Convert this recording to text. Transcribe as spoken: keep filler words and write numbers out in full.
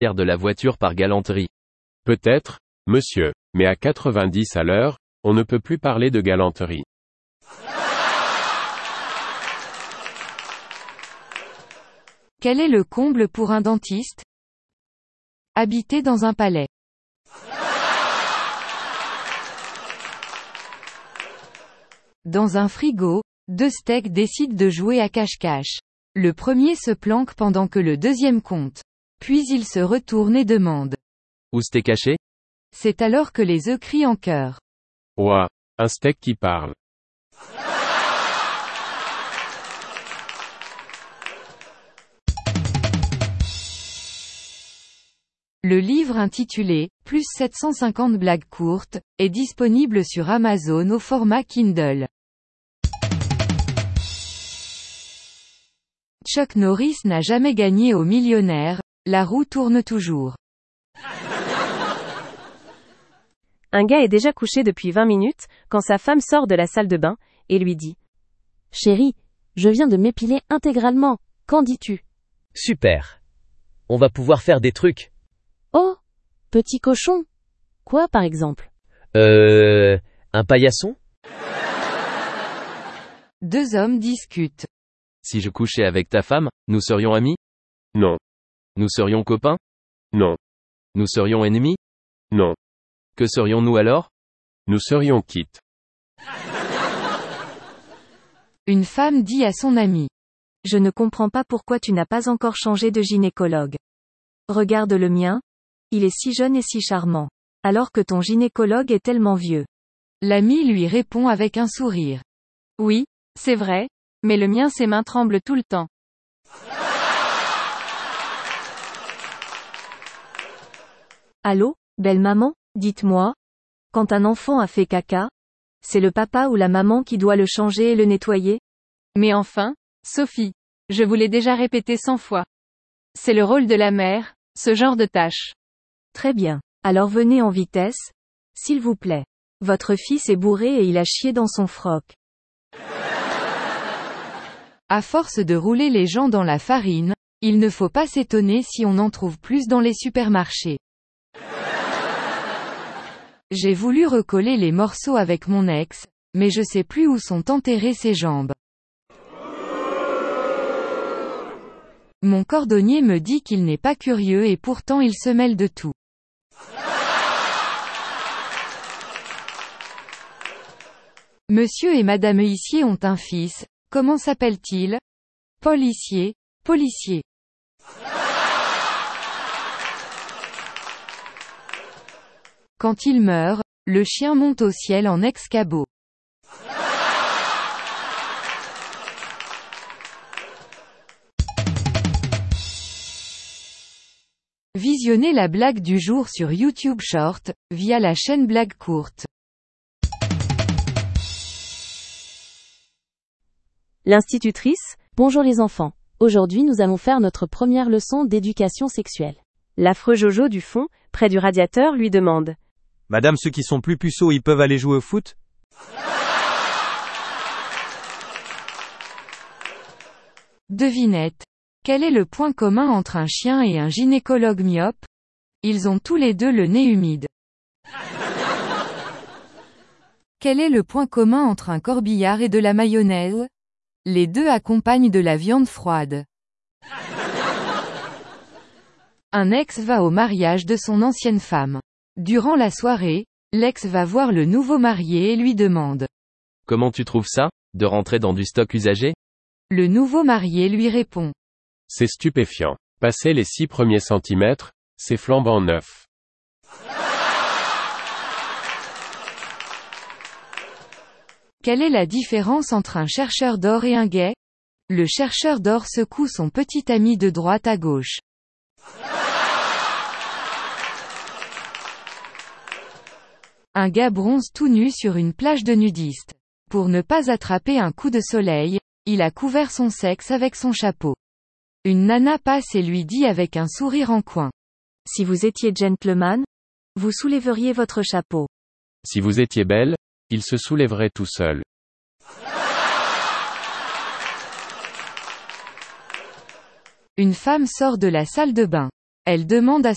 de la voiture par galanterie. Peut-être, monsieur, mais à quatre-vingt-dix à l'heure, on ne peut plus parler de galanterie. Quel est le comble pour un dentiste? Habiter dans un palais. Dans un frigo, deux steaks décident de jouer à cache-cache. Le premier se planque pendant que le deuxième compte. Puis il se retourne et demande. Où c'était caché? C'est alors que les œufs crient en chœur. Ouah, un steak qui parle. Le livre intitulé « Plus sept cent cinquante blagues courtes » est disponible sur Amazon au format Kindle. Chuck Norris n'a jamais gagné au millionnaire, la roue tourne toujours. Un gars est déjà couché depuis vingt minutes, quand sa femme sort de la salle de bain, et lui dit « Chérie, je viens de m'épiler intégralement, qu'en dis-tu » ? Super. On va pouvoir faire des trucs. Oh, petit cochon. Quoi par exemple? Euh, un paillasson? Deux hommes discutent. Si je couchais avec ta femme, nous serions amis? Non. Nous serions copains? Non. Nous serions ennemis? Non. Que serions-nous alors? Nous serions quittes. Une femme dit à son ami. Je ne comprends pas pourquoi tu n'as pas encore changé de gynécologue. Regarde le mien. Il est si jeune et si charmant. Alors que ton gynécologue est tellement vieux. L'ami lui répond avec un sourire. Oui, c'est vrai, mais le mien ses mains tremblent tout le temps. Allô, belle maman, dites-moi. Quand un enfant a fait caca, c'est le papa ou la maman qui doit le changer et le nettoyer? Mais enfin, Sophie, je vous l'ai déjà répété cent fois. C'est le rôle de la mère, ce genre de tâche. Très bien. Alors venez en vitesse, s'il vous plaît. Votre fils est bourré et il a chié dans son froc. À force de rouler les gens dans la farine, il ne faut pas s'étonner si on en trouve plus dans les supermarchés. J'ai voulu recoller les morceaux avec mon ex, mais je sais plus où sont enterrées ses jambes. Mon cordonnier me dit qu'il n'est pas curieux et pourtant il se mêle de tout. Monsieur et Madame Huissier ont un fils, comment s'appelle-t-il? Paul Hissier, policier. Quand il meurt, le chien monte au ciel en ex-cabot. Visionnez la blague du jour sur YouTube Short, via la chaîne Blague Courte. L'institutrice, bonjour les enfants. Aujourd'hui nous allons faire notre première leçon d'éducation sexuelle. L'affreux Jojo du fond, près du radiateur, lui demande. Madame, ceux qui sont plus puceaux, ils peuvent aller jouer au foot? Devinette. Quel est le point commun entre un chien et un gynécologue myope? Ils ont tous les deux le nez humide. Quel est le point commun entre un corbillard et de la mayonnaise? Les deux accompagnent de la viande froide. Un ex va au mariage de son ancienne femme. Durant la soirée, l'ex va voir le nouveau marié et lui demande. Comment tu trouves ça, de rentrer dans du stock usagé? Le nouveau marié lui répond. C'est stupéfiant. Passer les six premiers centimètres, c'est flambant neuf. Quelle est la différence entre un chercheur d'or et un gay? Le chercheur d'or secoue son petit ami de droite à gauche. Un gars bronze tout nu sur une plage de nudistes. Pour ne pas attraper un coup de soleil, il a couvert son sexe avec son chapeau. Une nana passe et lui dit avec un sourire en coin. Si vous étiez gentleman, vous soulèveriez votre chapeau. Si vous étiez belle, il se soulèverait tout seul. Une femme sort de la salle de bain. Elle demande à